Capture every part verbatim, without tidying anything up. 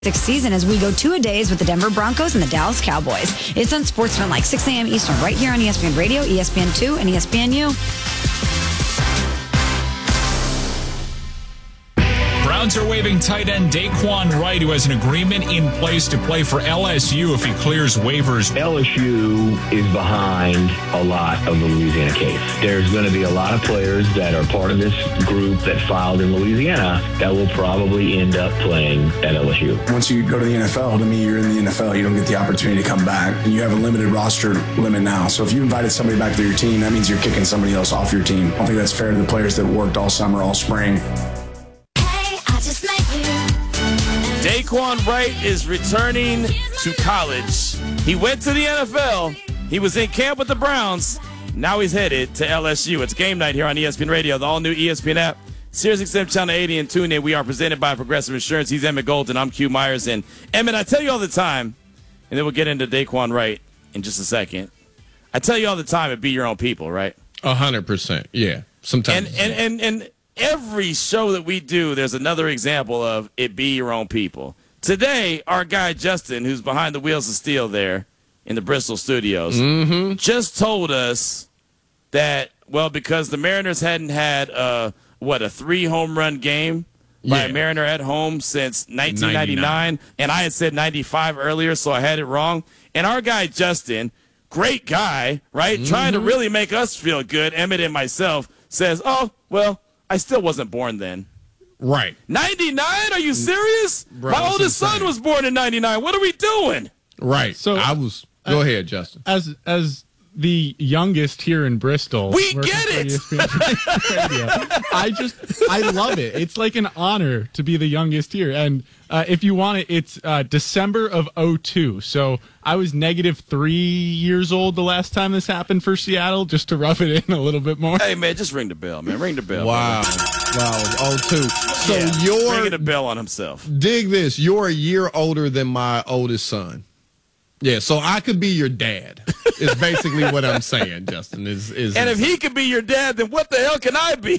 Sixth season as we go two-a-days with the Denver Broncos and the Dallas Cowboys. It's on Sportsman like six a.m. Eastern right here on E S P N Radio, E S P N two, and E S P N U. Browns are waiving tight end Daquan Wright, who has an agreement in place to play for L S U if he clears waivers. L S U is behind a lot of the Louisiana case. There's going to be a lot of players that are part of this group that filed in Louisiana that will probably end up playing at L S U. Once you go to the N F L, to me, you're in the N F L. You don't get the opportunity to come back. And you have a limited roster limit now. So if you invited somebody back to your team, that means you're kicking somebody else off your team. I don't think that's fair to the players that worked all summer, all spring. Daquan Wright is returning to college. He went to the N F L. He was in camp with the Browns. Now he's headed to L S U. It's game night here on E S P N Radio, the all-new E S P N app, Sirius X M Channel eighty, and tune in. We are presented by Progressive Insurance. He's Emmett Golden. I'm Q Myers. And Emmett, I tell you all the time, and then we'll get into Daquan Wright in just a second. I tell you all the time, it be your own people, right? A hundred percent, yeah. Sometimes, and and and and. Every show that we do, there's another example of it be your own people. Today, our guy Justin, who's behind the wheels of steel there in the Bristol studios, mm-hmm. just told us that, well, because the Mariners hadn't had, uh, what, a three-home run game by yeah. a Mariner at home since nineteen ninety-nine, ninety-nine. And I had said ninety-five earlier, so I had it wrong. And our guy Justin, great guy, right, mm-hmm. trying to really make us feel good, Emmett and myself, says, oh, well, I still wasn't born then. Right. ninety-nine? Are you serious? Bro, My oldest insane. son was born in ninety-nine. What are we doing? Right. So I was. Go uh, ahead, Justin. As as the youngest here in Bristol, we get it. Radio, I just I love it. It's like an honor to be the youngest here. And uh, if you want it, it's uh, December of oh two. So I was negative three years old the last time this happened for Seattle. Just to rub it in a little bit more. Hey man, just ring the bell, man. Ring the bell. Wow. Man. Wow. oh two. So yeah, you're ringing a bell on himself. Dig this. You're a year older than my oldest son. Yeah, so I could be your dad. Is basically what I'm saying, Justin. Is is and if he could be your dad, then what the hell can I be?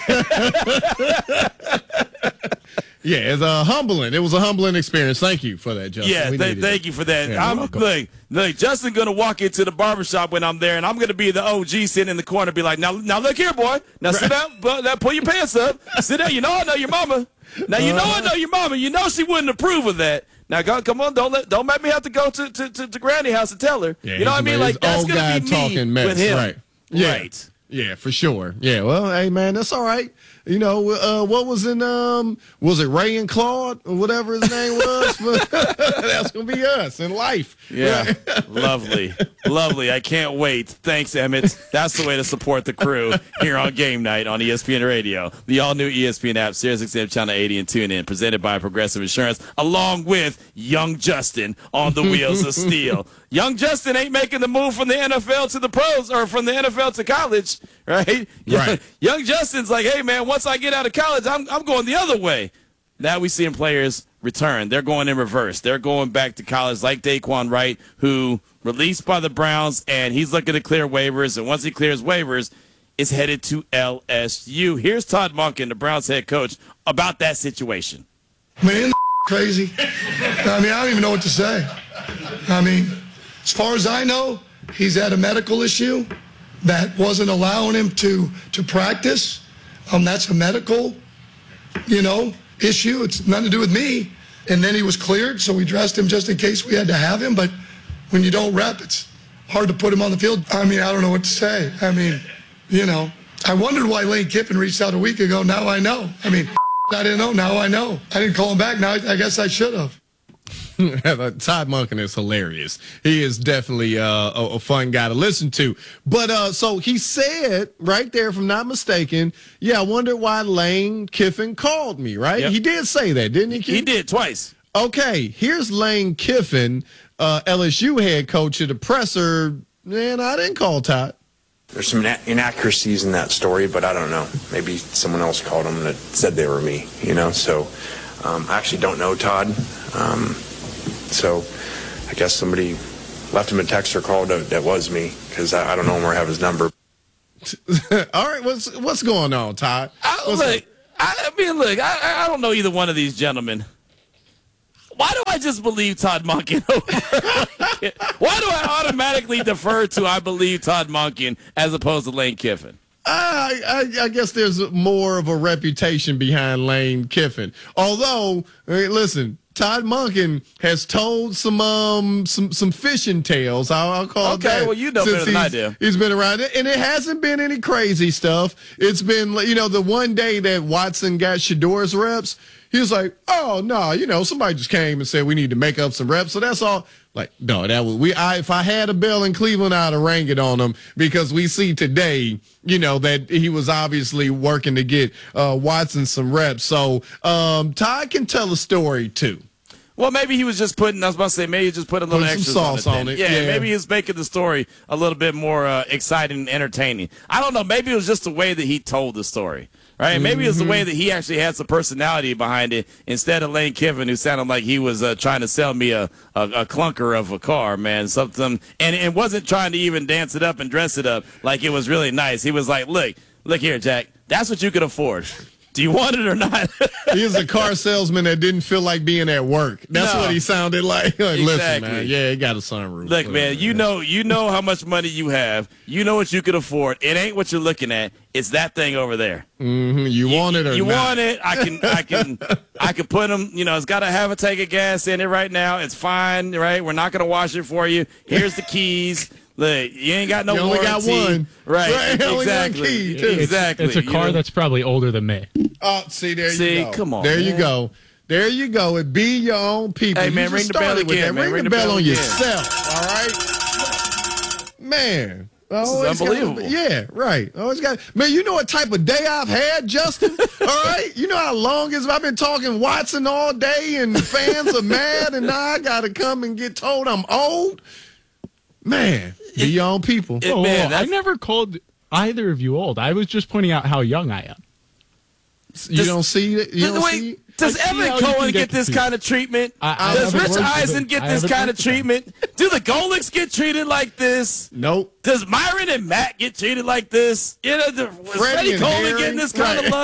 Yeah, it's a humbling. It was a humbling experience. Thank you for that, Justin. Yeah, th- thank it. you for that. Yeah, I'm look, look, Justin gonna walk into the barbershop when I'm there, and I'm gonna be the O G sitting in the corner, be like, now, now look here, boy. Now sit down, now pull your pants up. Sit down. You know I know your mama. Now you know I know your mama. You know she wouldn't approve of that. Now go, come on, don't let, don't make me have to go to to, to, to Granny house and tell her. Yeah, you know what I mean? Like that's gonna be me talking mess. with him, right? Yeah. Right. Yeah, for sure. Yeah, well, hey man, that's all right. You know, uh, what was in um, was it Ray and Claude or whatever his name was? That's gonna be us in life. Yeah, lovely, lovely. I can't wait. Thanks, Emmett. That's the way to support the crew here on Game Night on E S P N Radio, the all-new E S P N app, Sirius X M Channel eighty, and tune in. Presented by Progressive Insurance, along with Young Justin on the wheels of steel. Young Justin ain't making the move from the N F L to the pros or from the N F L to college, right? Right. Young Justin's like, hey man, once I get out of college, I'm I'm going the other way. Now we seeing players return. They're going in reverse. They're going back to college like Daquan Wright, who released by the Browns, and he's looking to clear waivers. And once he clears waivers, is headed to L S U. Here's Todd Monken, the Browns head coach, about that situation. Man, crazy. I mean, I don't even know what to say. I mean, as far as I know, he's had a medical issue that wasn't allowing him to, to practice. Um, that's a medical, you know, issue. It's nothing to do with me. And then he was cleared, so we dressed him just in case we had to have him. But when you don't rep, it's hard to put him on the field. I mean, I don't know what to say. I mean, you know, I wondered why Lane Kiffin reached out a week ago. Now I know. I mean, I didn't know. Now I know. I didn't call him back. Now I guess I should have. Todd Monken is hilarious. He is definitely uh, a, a fun guy to listen to. But uh, so he said right there, if I'm not mistaken, yeah, I wonder why Lane Kiffin called me, right? Yep. He did say that, didn't he, Keith? He did twice. Okay, here's Lane Kiffin, uh, L S U head coach at the presser. Man, I didn't call Todd. There's some inaccuracies in that story, but I don't know. Maybe someone else called them that said they were me, you know? So um, I actually don't know Todd. Um, so I guess somebody left him a text or call that, that was me, because I, I don't know him or have his number. All right, what's what's going on, Todd? I, look, I, I mean, look, I, I don't know either one of these gentlemen. Why do I just believe Todd Monken over? Why do I automatically defer to I believe Todd Monken as opposed to Lane Kiffin? I, I, I guess there's more of a reputation behind Lane Kiffin. Although, I mean, listen, Todd Monken has told some um some some fishing tales. I'll, I'll call okay, it that. well, you know better than I do. He's been around it, and it hasn't been any crazy stuff. It's been, you know, the one day that Watson got Shadour's reps, he was like, "Oh no, you know, somebody just came and said we need to make up some reps." So that's all. Like, no, that was we. I, if I had a bell in Cleveland, I'd have rang it on him, because we see today, you know, that he was obviously working to get uh, Watson some reps. So um, Todd can tell a story too. Well, maybe he was just putting, I was about to say, maybe he just put a little Put some extra sauce on it. on it, Yeah, yeah. maybe he was making the story a little bit more uh, exciting and entertaining. I don't know. Maybe it was just the way that he told the story, right? Maybe it was the way that he actually had some personality behind it instead of Lane Kiffin, who sounded like he was uh, trying to sell me a, a, a clunker of a car, man, something, and, and wasn't trying to even dance it up and dress it up like it was really nice. He was like, look, look here, Jack, that's what you can afford. Do you want it or not? He was a car salesman that didn't feel like being at work. That's No. what he sounded like. Like, listen, Exactly. man, yeah, he got a sunroof. Look, man, you know, you know how much money you have. You know what you can afford. It ain't what you're looking at. It's that thing over there. Mm-hmm. You, you want it or you not? want it? I can, I can, I can put them. You know, it's got to have a tank of gas in it right now. It's fine, right? We're not gonna wash it for you. Here's the keys. Look, you ain't got no You only warranty. got one. Right? Right, only one Exactly. key, too. Exactly. It's a You car know? that's probably older than me. Oh, see, there See, you go. come on, There man. you go. There you go. It be your own people. Hey, You man, just ring the bell started with again, that. man. Ring, the bell, on again. yourself, all right? Man. This is unbelievable. Gotta, yeah, right. Always got, man, you know what type of day I've had, Justin? All right? You know how long it's I've been talking Watson all day and fans are mad, and now I got to come and get told I'm old? Man, be your own people. It- Oh, man, I that's- never called either of you old. I was just pointing out how young I am. you Does- don't see it? You don't Wait, see it? does I see Evan how you Cohen can get, get this confused. kind of treatment? I- I does haven't Rich worked with Eisen them. get I this haven't kind of worked with them. treatment? Do the Golics get treated like this? Nope. Does Myron and Matt get treated like this? You know, the, is Freddie and Coleman Harry, getting this kind of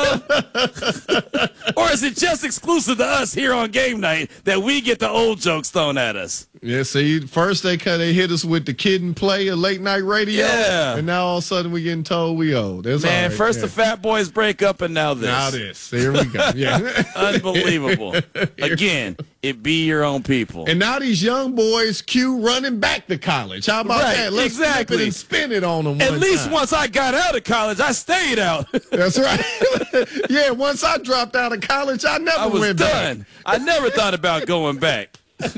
love? Or is it just exclusive to us here on game night that we get the old jokes thrown at us? Yeah, see, first they cut, they hit us with the kid and play a late night radio, Yeah. and now all of a sudden we getting told we old. That's Man, all right. first yeah. the Fat Boys break up, and now this. Now this. Here we go. Yeah. Unbelievable. Again, it be your own people. And now these young boys, Q, running back to college. How about Right, that? Let's exactly. flip it and spin it on them. At one least time. once I got out of college, I stayed out. That's right. Yeah, once I dropped out of college, I never I was went done. back. I never thought about going back.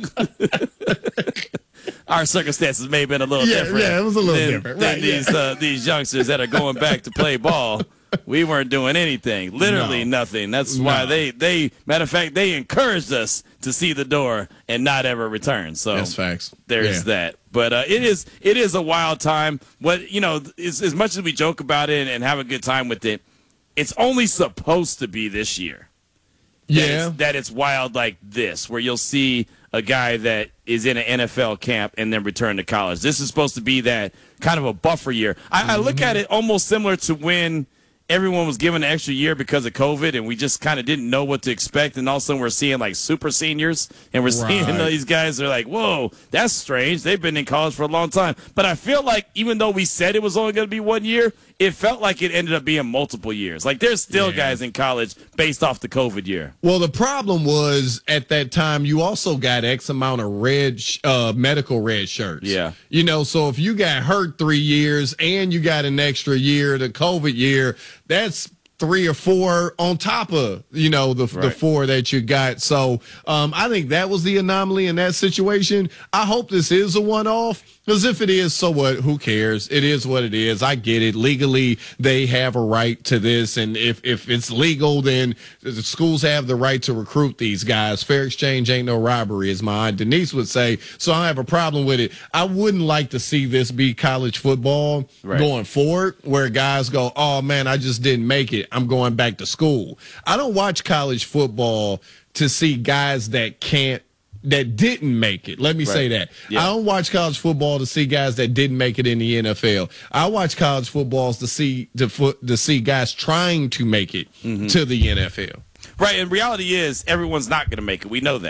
Our circumstances may have been a little Yeah, different. yeah, it was a little than, different. than Right, yeah. these uh, these youngsters that are going back to play ball. We weren't doing anything, literally No. nothing. That's why No. they they matter of fact they encouraged us to see the door and not ever return. So That's facts. there's Yeah. that. But uh, it is it is a wild time. What you know, as, as much as we joke about it and have a good time with it, it's only supposed to be this year. That Yeah. it's, that it's wild like this, where you'll see a guy that is in an N F L camp and then return to college. This is supposed to be that kind of a buffer year. I, I look at it almost similar to when everyone was given an extra year because of COVID, and we just kind of didn't know what to expect. And all of a sudden, we're seeing like super seniors, and we're seeing Right. these guys are like, "Whoa, that's strange." They've been in college for a long time. But I feel like even though we said it was only going to be one year, it felt like it ended up being multiple years. Like there's still Yeah. guys in college based off the COVID year. Well, the problem was at that time you also got X amount of red, sh- uh, medical red shirts. Yeah. You know, so if you got hurt three years and you got an extra year, the COVID year, that's three or four on top of, you know, the the Right. four that you got. So um, I think that was the anomaly in that situation. I hope this is a one-off, because if it is, so what? Who cares? It is what it is. I get it. Legally, they have a right to this. And if, if it's legal, then the schools have the right to recruit these guys. Fair exchange ain't no robbery, as my aunt Denise would say. So I don't have a problem with it. I wouldn't like to see this be college football Right. going forward, where guys go, oh, man, I just didn't make it. I'm going back to school. I don't watch college football to see guys that can't, that didn't make it. Let me say that. Yeah. I don't watch college football to see guys that didn't make it in the N F L. I watch college footballs to see to, foot, to see guys trying to make it Mm-hmm. to the N F L. Right, and reality is everyone's not going to make it. We know that,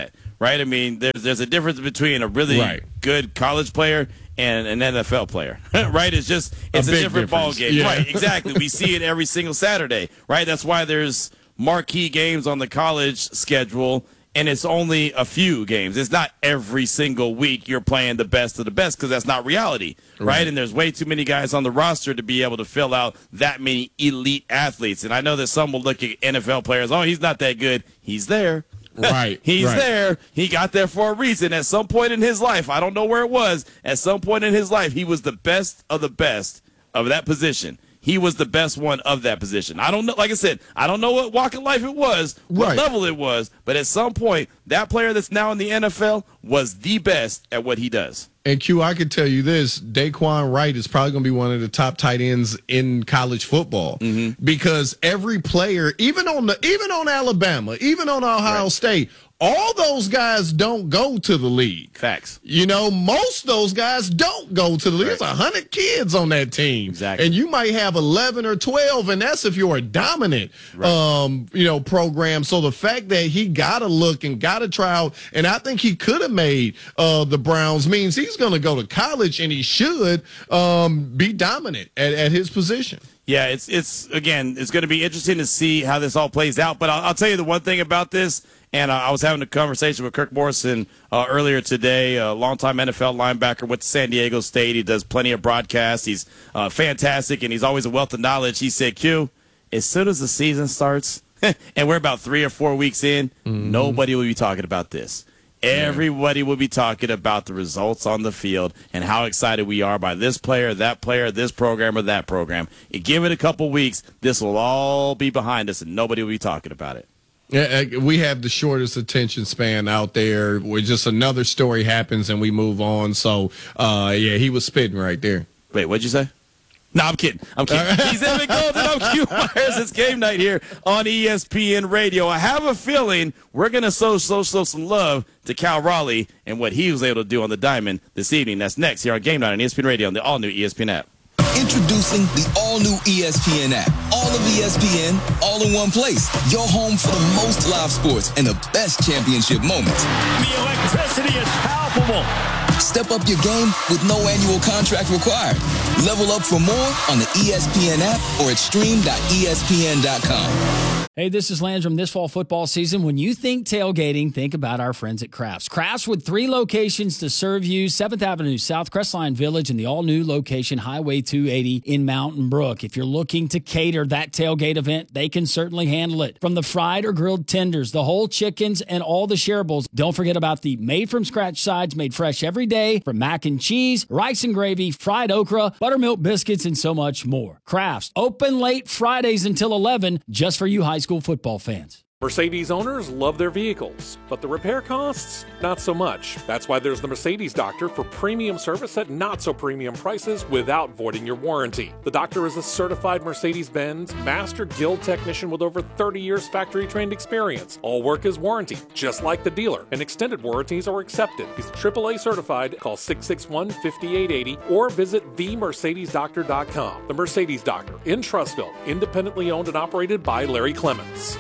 right? I mean, there's there's a difference between a really right. good college player and an N F L player, right? It's just it's a, a different difference. ball game, Yeah. right? Exactly. We see it every single Saturday, right? That's why there's marquee games on the college schedule, and it's only a few games. It's not every single week you're playing the best of the best, because that's not reality, right? right? And there's way too many guys on the roster to be able to fill out that many elite athletes. And I know that some will look at N F L players, oh, he's not that good. He's there. Right. He's right. there. He got there for a reason. At some point in his life, I don't know where it was, at some point in his life, he was the best of the best of that position. He was the best one of that position. I don't know. Like I said, I don't know what walk of life it was, what right. level it was, but at some point, that player that's now in the N F L was the best at what he does. And Q, I could tell you this: Daquan Wright is probably going to be one of the top tight ends in college football, mm-hmm. because every player, even on the, even on Alabama, even on Ohio right. State, all those guys don't go to the league. Facts. You know, most of those guys don't go to the league. Right. There's a hundred kids on that team, exactly, and you might have eleven or twelve, and that's if you're a dominant, right. um, you know, program. So the fact that he got to look and got to try out, and I think he could have made uh, the Browns, means he's going to go to college, and he should um, be dominant at, at his position. Yeah, it's it's again, it's going to be interesting to see how this all plays out. But I'll, I'll tell you the one thing about this. And uh, I was having a conversation with Kirk Morrison uh, earlier today, a longtime N F L linebacker, went to San Diego State. He does plenty of broadcasts. He's uh, fantastic, and he's always a wealth of knowledge. He said, Q, as soon as the season starts, and we're about three or four weeks in, mm-hmm. nobody will be talking about this. Everybody yeah. will be talking about the results on the field and how excited we are by this player, that player, this program, or that program. You give it a couple weeks, this will all be behind us, and nobody will be talking about it. Yeah, we have the shortest attention span out there, where just another story happens and we move on. So, uh, yeah, he was spitting right there. Wait, what'd you say? No, I'm kidding. I'm kidding. He's Evan Golden. I'm Q Myers. It's game night here on E S P N Radio. I have a feeling we're going to show, show, show some love to Cal Raleigh and what he was able to do on the diamond this evening. That's next here on Game Night on E S P N Radio on the all-new E S P N app. Introducing the all-new E S P N app. All of E S P N, all in one place. Your home for the most live sports and the best championship moments. The electricity is palpable. Step up your game with no annual contract required. Level up for more on the E S P N app or at stream dot E S P N dot com. Hey, this is Landrum. This fall football season, when you think tailgating, think about our friends at Crafts. Crafts with three locations to serve you: seventh Avenue South, Crestline Village, and the all-new location, Highway two eighty in Mountain Brook. If you're looking to cater that tailgate event, they can certainly handle it. From the fried or grilled tenders, the whole chickens, and all the shareables. Don't forget about the made-from-scratch sides made fresh every day, from mac and cheese, rice and gravy, fried okra, buttermilk biscuits, and so much more. Crafts, open late Fridays until eleven, just for you high school football fans. Mercedes owners love their vehicles, but the repair costs, not so much. That's why there's the Mercedes Doctor for premium service at not-so-premium prices without voiding your warranty. The Doctor is a certified Mercedes-Benz Master Guild technician with over thirty years factory-trained experience. All work is warranted, just like the dealer, and extended warranties are accepted. He's triple A certified. Call six six one, five eight eight zero or visit the mercedes doctor dot com. The Mercedes Doctor in Trussville, independently owned and operated by Larry Clements.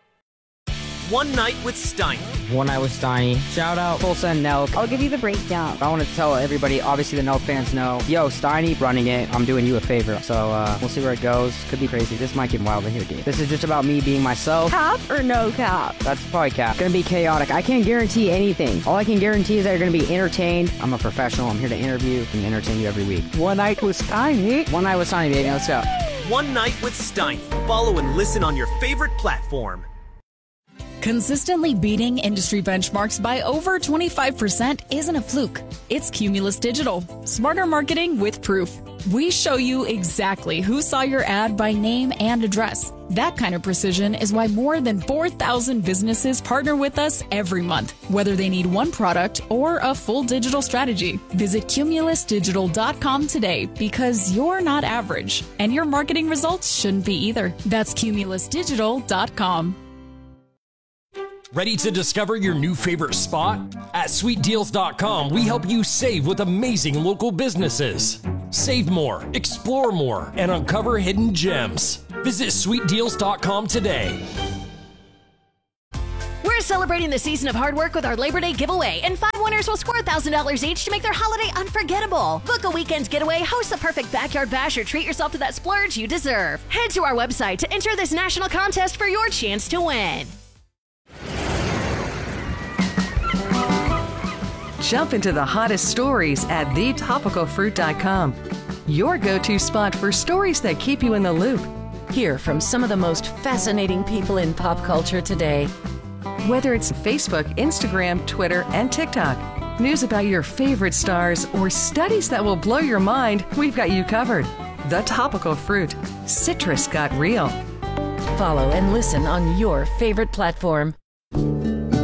One Night with Steiny. One Night with Steiny. Shout out Tulsa and Nelk. I'll give you the breakdown. I want to tell everybody, obviously the Nelk fans know, yo, Steiny running it. I'm doing you a favor. So uh, we'll see where it goes. Could be crazy. This might get wild in here, dude. This is just about me being myself. Cap or no cap? That's probably cap. It's going to be chaotic. I can't guarantee anything. All I can guarantee is that you're going to be entertained. I'm a professional. I'm here to interview and entertain you every week. One Night with Steiny. One Night with Steiny, baby. Let's go. One Night with Steiny. Follow and listen on your favorite platform. Consistently beating industry benchmarks by over twenty-five percent isn't a fluke. It's Cumulus Digital. Smarter marketing with proof. We show you exactly who saw your ad by name and address. That kind of precision is why more than four thousand businesses partner with us every month, whether they need one product or a full digital strategy. Visit cumulus digital dot com today, because you're not average, and your marketing results shouldn't be either. That's cumulus digital dot com. Ready to discover your new favorite spot? At sweet deals dot com, we help you save with amazing local businesses. Save more, explore more, and uncover hidden gems. Visit sweet deals dot com today. We're We're celebrating the season of hard work with our Labor Day giveaway, and five winners will score one thousand dollars each to make their holiday unforgettable. Book a weekend getaway, host the perfect backyard bash, or treat yourself to that splurge you deserve. Head to our website to enter this national contest for your chance to win. Jump into the hottest stories at the topical fruit dot com. Your go-to spot for stories that keep you in the loop. Hear from some of the most fascinating people in pop culture today. Whether it's Facebook, Instagram, Twitter, and TikTok, news about your favorite stars, or studies that will blow your mind, we've got you covered. The Topical Fruit. Citrus got real. Follow and listen on your favorite platform.